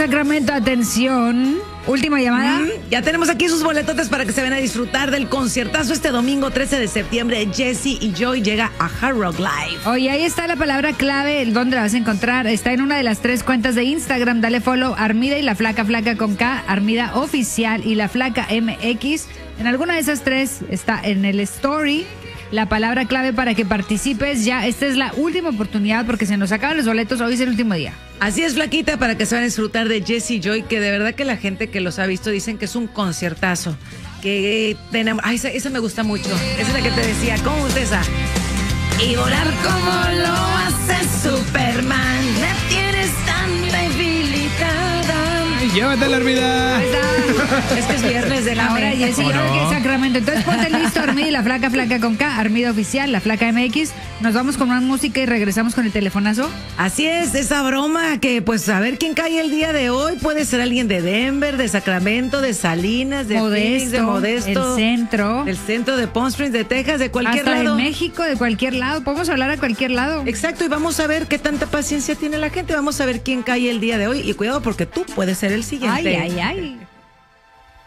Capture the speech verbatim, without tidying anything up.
Sacramento, atención. Última llamada. Mm, ya tenemos aquí sus boletotes para que se vayan a disfrutar del conciertazo este domingo trece de septiembre. Jessie y Joy llega a Hard Rock Live. Oye, ahí está la palabra clave, ¿dónde la vas a encontrar? Está en una de las tres cuentas de Instagram. Dale follow, Armida y la Flaca Flaca con K, Armida Oficial y la Flaca M X. En alguna de esas tres está en el story la palabra clave para que participes. Ya, esta es la última oportunidad porque se nos acaban los boletos. Hoy es el último día. Así es, Flaquita, para que se van a disfrutar de Jessie y Joy, que de verdad que la gente que los ha visto dicen que es un conciertazo. Que tenemos... Ay, esa, esa me gusta mucho. Esa es la que te decía. ¿Cómo es esa? Y volar como lo hace Superman. Me tienes tan debilitada. Llévatela, Armida. Es que es viernes de la Ahora mente. Jessie, ahora que es Sacramento. Entonces ponte listo, Armida y la Flaca Flaca con K, Armida Oficial, la Flaca M X. Nos vamos con más música y regresamos con el telefonazo. Así es, esa broma que pues a ver quién cae el día de hoy. Puede ser alguien de Denver, de Sacramento, de Salinas, de Modesto, Phoenix, de Modesto. el centro. Del centro de Palm Springs, de Texas, de cualquier Hasta lado. de México, de cualquier lado. Podemos hablar a cualquier lado. Exacto, y vamos a ver qué tanta paciencia tiene la gente. Vamos a ver quién cae el día de hoy. Y cuidado porque tú puedes ser el siguiente. Ay, ay, ay.